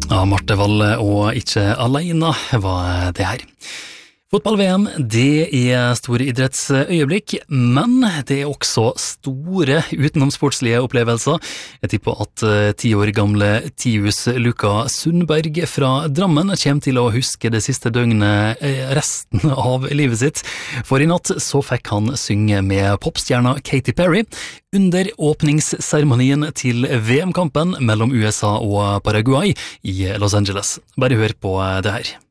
Ja, Marte Valle og Ikke alene var det her. Fotball-VM, det store idrettsøyeblikk, men det også store utenomsportslige opplevelser. Jeg tipper at 10 år gamle Tius Luka Sundberg fra Drammen kommer til å huske det siste døgnet resten av livet sitt. For i natt så fikk han synge med popstjerna Katy Perry under åpningsseremonien til VM-kampen mellom USA og Paraguay i Los Angeles. Bare hør på det her.